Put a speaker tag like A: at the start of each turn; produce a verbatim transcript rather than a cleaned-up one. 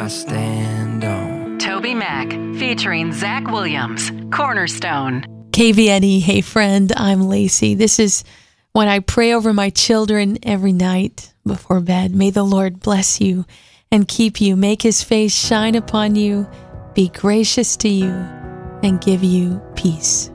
A: stand on.
B: Toby Mac, featuring Zach Williams, Cornerstone.
C: K V N E, hey friend, I'm Lacey. This is when I pray over my children every night before bed. May the Lord bless you and keep you, make his face shine upon you, be gracious to you, and give you peace.